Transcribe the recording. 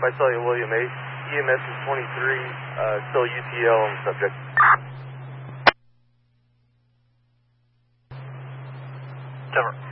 Visalia William 8. EMS is 23, still UTL on the subject. Over.